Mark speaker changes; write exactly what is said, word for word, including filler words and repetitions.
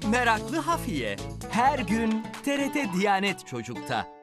Speaker 1: Meraklı Hafiye. Her gün T R T Diyanet Çocuk'ta.